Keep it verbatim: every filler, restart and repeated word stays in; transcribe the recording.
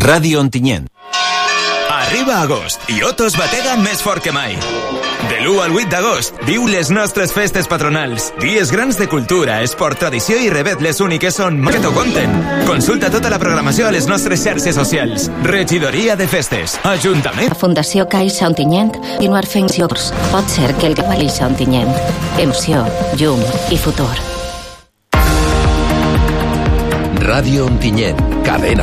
Ràdio Ontinyent. Arriba agost i Otos batega més fort que mai. De l'u al vuit d'agost, viu les nostres festes patronals. Dies grans de cultura, esport, tradició i revetles úniques on que t'ho conten. Consulta tota la programació a les nostres xarxes socials. Regidoria de Festes. Ajuntament. La Fundació Caixa Ontinyent continuar fent jocs. Pot ser que el que valissa Ontinyent. Emoció, llum i futur. Ràdio Ontinyent. Cadena